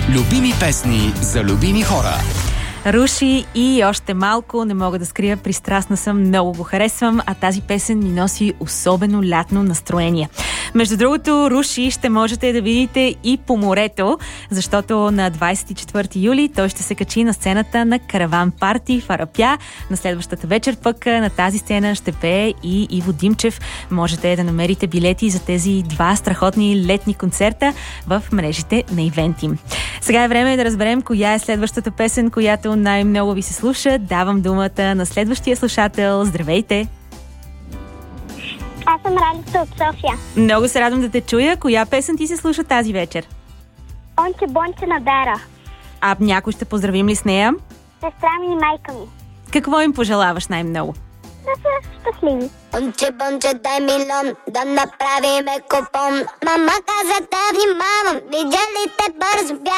Любими песни за любими хора. Руши и още малко, не мога да скрия, пристрастна съм, много го харесвам, а тази песен ми носи особено лятно настроение. Между другото, Руши ще можете да видите и по морето, защото на 24 юли той ще се качи на сцената на Караван Парти в Арапя. На следващата вечер пък на тази сцена ще пее и Иво Димчев. Можете да намерите билети за тези два страхотни летни концерта в мрежите на ивенти. Сега е време да разберем коя е следващата песен, която най-много ви се слуша. Давам думата на следващия слушател. Здравейте! Аз съм Ралица от София. Много се радвам да те чуя. Коя песен ти се слуша тази вечер? Онче Бонче на Дара. А някой ще поздравим ли с нея? Сестра ми и майка ми. Какво им пожелаваш най-много? Да са щастливи. Бонче, бонче, дай милион, да направиме купон. Мама каза да внимавам, видя ли те бързо